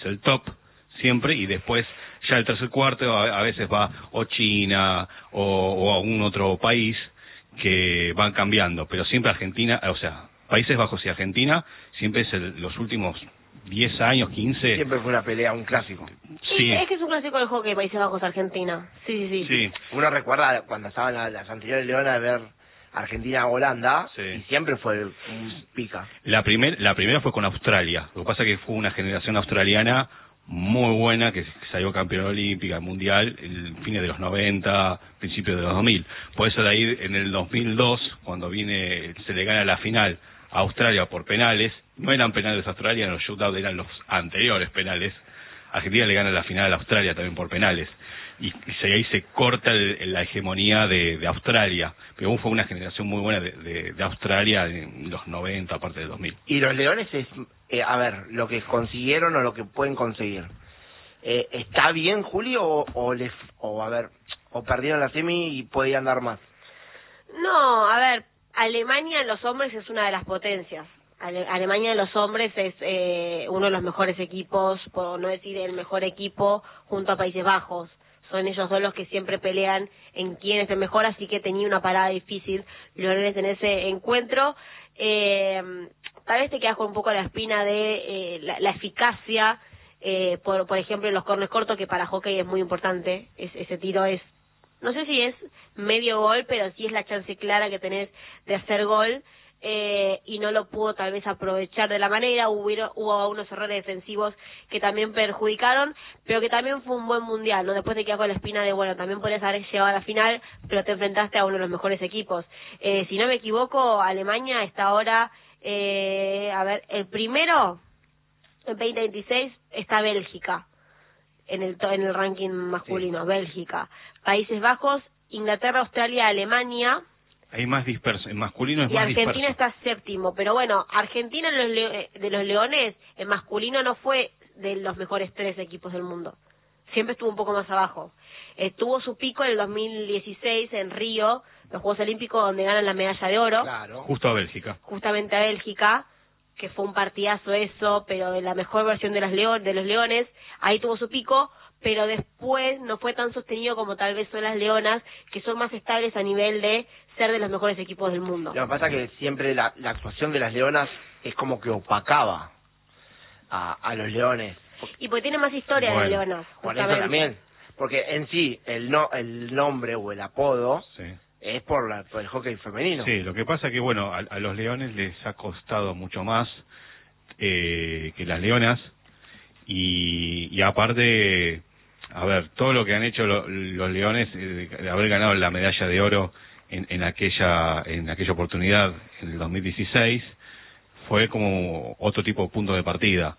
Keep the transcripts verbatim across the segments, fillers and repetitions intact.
el top siempre, y después ya el tercer cuarto a, a veces va o China o, o algún otro país que van cambiando, pero siempre Argentina, o sea, Países Bajos y Argentina siempre es el, los últimos diez años, quince. Siempre fue una pelea, un clásico. Sí, es que es un clásico del hockey, Países Bajos, Argentina. Sí, sí, sí. Sí. Uno recuerda cuando estaban las, las anteriores Leonas de ver Argentina-Holanda, Sí. y siempre fue un pica. La, primer, la primera fue con Australia, lo que pasa que fue una generación australiana muy buena, que salió campeona olímpica, mundial, en fines de los noventa, principios de los dos mil. Por eso de ahí, en el dos mil dos, cuando viene, se le gana la final a Australia por penales, no eran penales a Australia, los shootouts eran los anteriores penales. Argentina le gana la final a Australia también por penales. Y, y se, ahí se corta el, la hegemonía de, de Australia. Pero fue una generación muy buena de, de, de Australia en los noventa, aparte del dos mil. Y los Leones es, eh, a ver, lo que consiguieron o lo que pueden conseguir. Eh, ¿Está bien, Julio, o, o, les, o, a ver, o perdieron la semi y podían dar más? No, a ver, Alemania en los hombres es una de las potencias. Ale Alemania en los hombres es eh, uno de los mejores equipos, por no decir el mejor equipo, junto a Países Bajos. Son ellos dos los que siempre pelean en quién es el mejor, así que tenía una parada difícil Leones en ese encuentro. Eh, tal vez te quedas con un poco la espina de eh, la, la eficacia, eh, por, por ejemplo, en los corners cortos, que para hockey es muy importante. Es, ese tiro es, no sé si es medio gol, pero sí es la chance clara que tenés de hacer gol. Eh, y no lo pudo tal vez aprovechar de la manera, hubo, hubo unos errores defensivos que también perjudicaron, pero que también fue un buen mundial, ¿no? Después te quedas con la espina de, bueno, también podrías haber llegado a la final, pero te enfrentaste a uno de los mejores equipos. Eh, si no me equivoco, Alemania está ahora, eh, a ver, el primero, en veinte veintiséis, está Bélgica, en el, en el ranking masculino, sí. Bélgica, Países Bajos, Inglaterra, Australia, Alemania. Hay más disperso, en masculino es y más Argentina disperso. está séptimo, pero bueno, Argentina en los leo, de los Leones, en masculino no fue de los mejores tres equipos del mundo. Siempre estuvo un poco más abajo. Eh, tuvo su pico en el dos mil dieciséis en Río, los Juegos Olímpicos, donde ganan la medalla de oro. Claro. Justo a Bélgica. Justamente a Bélgica, que fue un partidazo eso, pero de la mejor versión de, las Leon, de los Leones, ahí tuvo su pico, pero después no fue tan sostenido como tal vez son las Leonas, que son más estables a nivel de ser de los mejores equipos del mundo. Lo que pasa es que siempre la, la actuación de las Leonas es como que opacaba a, a los Leones. Y porque tiene más historia bueno, de Leonas, por eso también, porque en sí el no el nombre o el apodo Sí. es por, la, por el hockey femenino. Sí, lo que pasa que, bueno, a, a los Leones les ha costado mucho más eh, que las Leonas, y, y aparte, a ver, todo lo que han hecho lo, los Leones, eh, de haber ganado la medalla de oro en, en aquella en aquella oportunidad, en el dos mil dieciséis, fue como otro tipo de punto de partida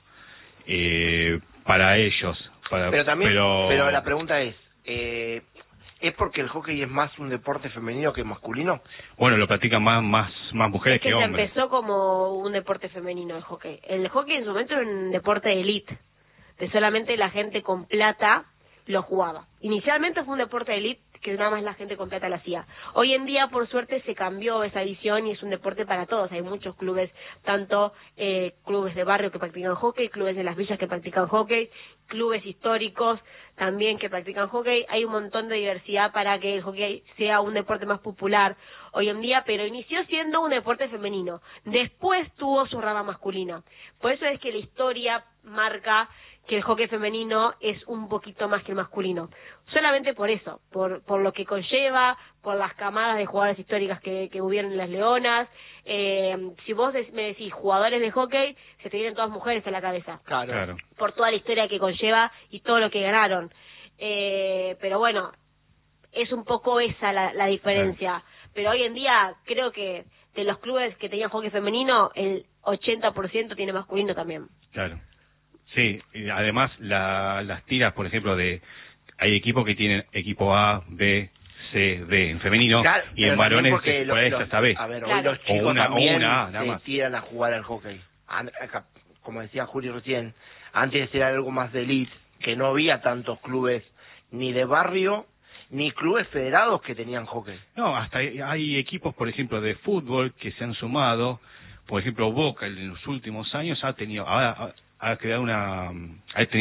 eh, para ellos. Para, pero también, pero... pero la pregunta es, eh, ¿es porque el hockey es más un deporte femenino que masculino? Bueno, lo practican más más más mujeres es que, que se hombres. empezó como un deporte femenino el hockey. El hockey en su momento era un deporte de elite, de solamente la gente con plata lo jugaba. Inicialmente fue un deporte de elite que nada más la gente con plata lo hacía. Hoy en día, por suerte, se cambió esa visión y es un deporte para todos. Hay muchos clubes, tanto eh, clubes de barrio que practican hockey, clubes de las villas que practican hockey, clubes históricos también que practican hockey. Hay un montón de diversidad para que el hockey sea un deporte más popular hoy en día, pero inició siendo un deporte femenino. Después tuvo su rama masculina. Por eso es que la historia marca que el hockey femenino es un poquito más que el masculino. Solamente por eso, por por lo que conlleva, por las camadas de jugadoras históricas que, que hubieron en las Leonas. Eh, si vos me decís jugadores de hockey, se te vienen todas mujeres a la cabeza. Claro. Claro. Por toda la historia que conlleva y todo lo que ganaron. Eh, pero bueno, es un poco esa la, la diferencia. Claro. Pero hoy en día creo que de los clubes que tenían hockey femenino, el ochenta por ciento tiene masculino también. Claro. Sí, y además la, las tiras, por ejemplo, de hay equipos que tienen equipo A, B, C, D en femenino, claro, y en varones por los, ahí hasta B. A ver, claro. hoy los chicos o una, también o una A, nada se más. tiran a jugar al hockey. Como decía Julio recién, antes era algo más de elite, que no había tantos clubes ni de barrio ni clubes federados que tenían hockey. No, hasta hay, hay equipos, por ejemplo, de fútbol que se han sumado. Por ejemplo, Boca en los últimos años ha tenido, ha, ha creado una, ha tenido